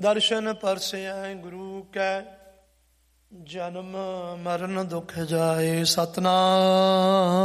ਦਰਸ਼ਨ ਪਰਸੈ ਗੁਰੂ ਕੈ, ਜਨਮ ਮਰਨ ਦੁਖ ਜਾਏ। ਸਤਨਾਮ